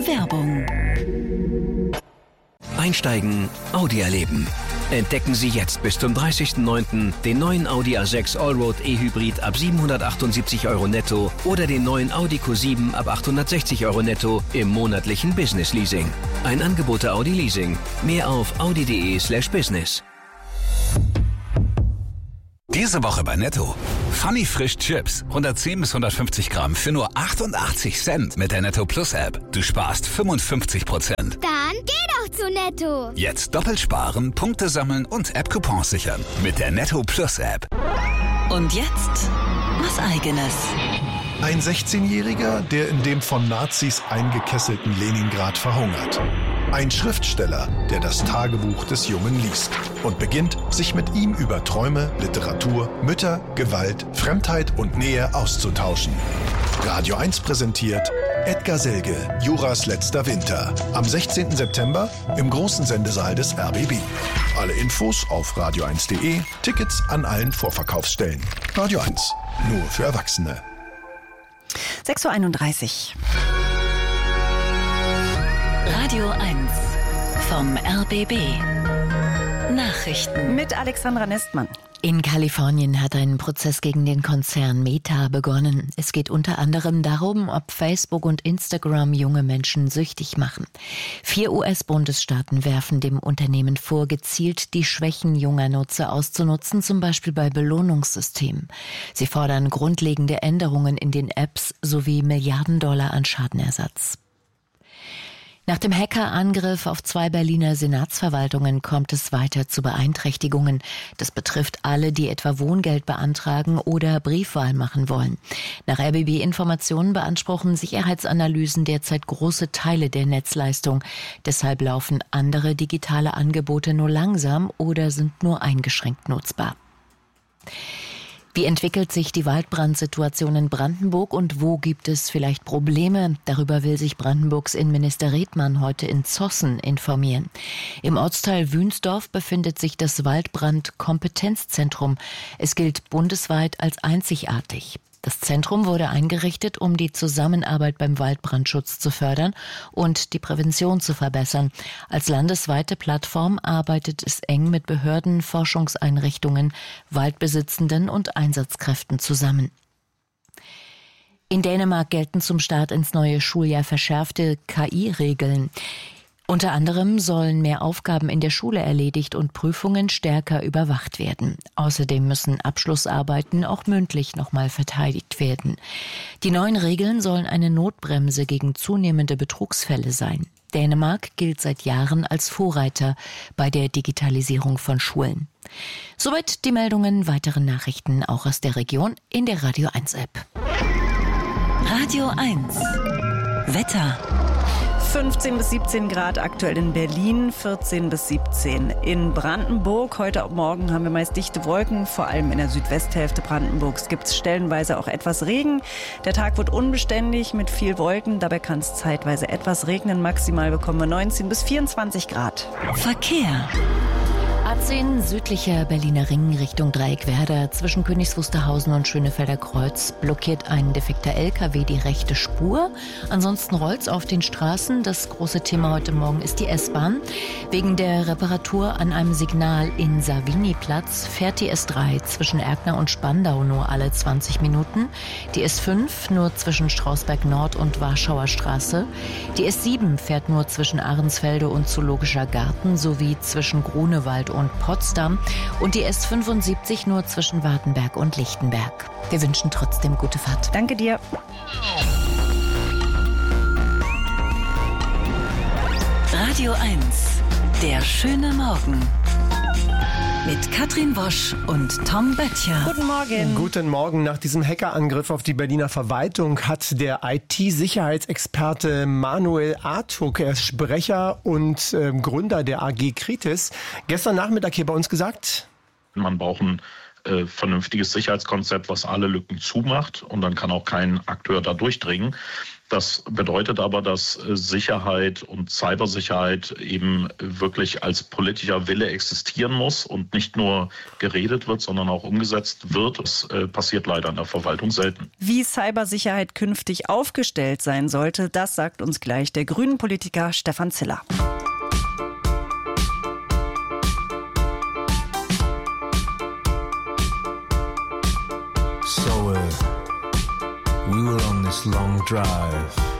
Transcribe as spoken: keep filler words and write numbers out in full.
Werbung. Einsteigen, Audi erleben. Entdecken Sie jetzt bis zum dreißigsten neunten den neuen Audi A sechs Allroad E-Hybrid ab siebenhundertachtundsiebzig Euro netto oder den neuen Audi Q sieben ab achthundertsechzig Euro netto im monatlichen Business Leasing. Ein Angebot der Audi Leasing. Mehr auf audi.de slash business. Diese Woche bei Netto. Funny Frisch Chips. hundertzehn bis hundertfünfzig Gramm für nur achtundachtzig Cent mit der Netto Plus App. Du sparst fünfundfünfzig Prozent. Dann geh doch zu Netto. Jetzt doppelt sparen, Punkte sammeln und App-Coupons sichern. Mit der Netto Plus App. Und jetzt was Eigenes. Ein sechzehnjähriger, der in dem von Nazis eingekesselten Leningrad verhungert. Ein Schriftsteller, der das Tagebuch des Jungen liest und beginnt, sich mit ihm über Träume, Literatur, Mütter, Gewalt, Fremdheit und Nähe auszutauschen. Radio eins präsentiert Edgar Selge, Juras letzter Winter. Am sechzehnten September im großen Sendesaal des R B B. Alle Infos auf radio eins punkt de, Tickets an allen Vorverkaufsstellen. Radio eins, nur für Erwachsene. sechs Uhr einunddreißig. Radio eins vom R B B. Nachrichten mit Alexandra Nestmann. In Kalifornien hat ein Prozess gegen den Konzern Meta begonnen. Es geht unter anderem darum, ob Facebook und Instagram junge Menschen süchtig machen. Vier U S-Bundesstaaten werfen dem Unternehmen vor, gezielt die Schwächen junger Nutzer auszunutzen, zum Beispiel bei Belohnungssystemen. Sie fordern grundlegende Änderungen in den Apps sowie Milliarden Dollar an Schadenersatz. Nach dem Hackerangriff auf zwei Berliner Senatsverwaltungen kommt es weiter zu Beeinträchtigungen. Das betrifft alle, die etwa Wohngeld beantragen oder Briefwahl machen wollen. Nach R B B-Informationen beanspruchen Sicherheitsanalysen derzeit große Teile der Netzleistung. Deshalb laufen andere digitale Angebote nur langsam oder sind nur eingeschränkt nutzbar. Wie entwickelt sich die Waldbrandsituation in Brandenburg und wo gibt es vielleicht Probleme? Darüber will sich Brandenburgs Innenminister Redmann heute in Zossen informieren. Im Ortsteil Wünsdorf befindet sich das Waldbrand-Kompetenzzentrum. Es gilt bundesweit als einzigartig. Das Zentrum wurde eingerichtet, um die Zusammenarbeit beim Waldbrandschutz zu fördern und die Prävention zu verbessern. Als landesweite Plattform arbeitet es eng mit Behörden, Forschungseinrichtungen, Waldbesitzenden und Einsatzkräften zusammen. In Dänemark gelten zum Start ins neue Schuljahr verschärfte K I-Regeln. Unter anderem sollen mehr Aufgaben in der Schule erledigt und Prüfungen stärker überwacht werden. Außerdem müssen Abschlussarbeiten auch mündlich nochmal verteidigt werden. Die neuen Regeln sollen eine Notbremse gegen zunehmende Betrugsfälle sein. Dänemark gilt seit Jahren als Vorreiter bei der Digitalisierung von Schulen. Soweit die Meldungen, weitere Nachrichten auch aus der Region in der Radio eins App. Radio eins Wetter. fünfzehn bis siebzehn Grad aktuell in Berlin, vierzehn bis siebzehn in Brandenburg. Heute Morgen haben wir meist dichte Wolken, vor allem in der Südwesthälfte Brandenburgs gibt es stellenweise auch etwas Regen. Der Tag wird unbeständig mit viel Wolken, dabei kann es zeitweise etwas regnen. Maximal bekommen wir neunzehn bis vierundzwanzig Grad. Verkehr. A zehn südlicher Berliner Ring Richtung Dreieckwerder zwischen Königs Wusterhausen und Schönefelder Kreuz blockiert ein defekter L K W die rechte Spur. Ansonsten rollt's auf den Straßen. Das große Thema heute Morgen ist die S-Bahn. Wegen der Reparatur an einem Signal in Savini-Platz fährt die S drei zwischen Erkner und Spandau nur alle zwanzig Minuten. Die S fünf nur zwischen Strausberg Nord und Warschauer Straße. Die S sieben fährt nur zwischen Ahrensfelde und Zoologischer Garten sowie zwischen Grunewald und Potsdam und die S fünfundsiebzig nur zwischen Wartenberg und Lichtenberg. Wir wünschen trotzdem gute Fahrt. Danke dir. Radio eins, der schöne Morgen. Mit Katrin Wosch und Tom Böttcher. Guten Morgen. Guten Morgen. Nach diesem Hackerangriff auf die Berliner Verwaltung hat der I T-Sicherheitsexperte Manuel Artuk, er ist Sprecher und äh, Gründer der A G Kritis, gestern Nachmittag hier bei uns gesagt: Man braucht ein äh, vernünftiges Sicherheitskonzept, was alle Lücken zumacht und dann kann auch kein Akteur da durchdringen. Das bedeutet aber, dass Sicherheit und Cybersicherheit eben wirklich als politischer Wille existieren muss und nicht nur geredet wird, sondern auch umgesetzt wird. Das äh, passiert leider in der Verwaltung selten. Wie Cybersicherheit künftig aufgestellt sein sollte, das sagt uns gleich der Grünen-Politiker Stefan Ziller. So uh, we were on this long drive.